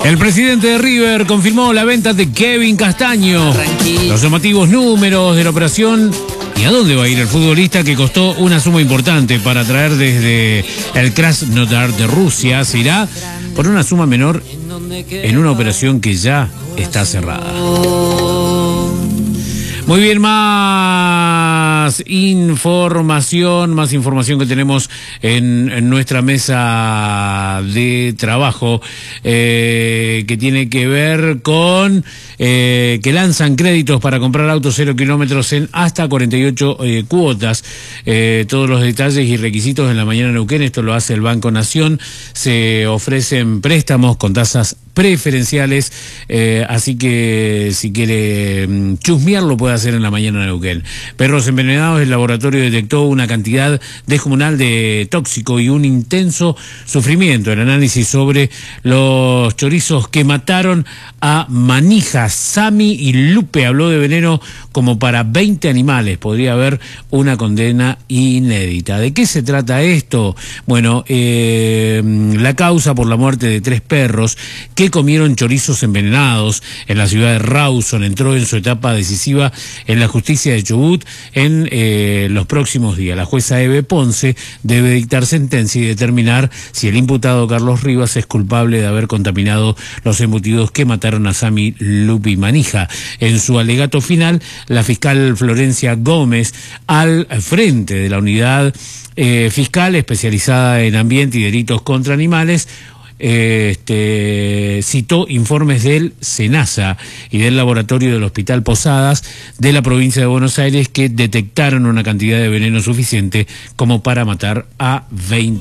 El presidente de River confirmó la venta de Kevin Castaño. Los llamativos números de la operación y a dónde va a ir el futbolista que costó una suma importante para traer desde el Krasnodar de Rusia. Se irá por una suma menor en una operación que ya está cerrada. Muy bien, más información que tenemos en nuestra mesa de trabajo, que tiene que ver con que lanzan créditos para comprar autos 0 kilómetros en hasta 48 cuotas. Todos los detalles y requisitos en la mañana en Neuquén. Esto lo hace el Banco Nación. Se ofrecen préstamos con tasas preferenciales, así que si quiere chusmearlo puede hacer en la mañana en Neuquén. Perros envenenados, el laboratorio detectó una cantidad descomunal de tóxico y un intenso sufrimiento. El análisis sobre los chorizos que mataron a Manija, Sami y Lupe habló de veneno como para 20 animales. Podría haber una condena inédita. ¿De qué se trata esto? Bueno, la causa por la muerte de 3 perros que comieron chorizos envenenados en la ciudad de Rawson entró en su etapa decisiva en la justicia de Chubut en los próximos días. La jueza Eve Ponce debe dictar sentencia y determinar si el imputado Carlos Rivas es culpable de haber contaminado los embutidos que mataron a Sami, Lupe y Manija. En su alegato final, la fiscal Florencia Gómez, al frente de la unidad fiscal especializada en ambiente y delitos contra animales, citó informes del SENASA y del laboratorio del Hospital Posadas de la provincia de Buenos Aires que detectaron una cantidad de veneno suficiente como para matar a 20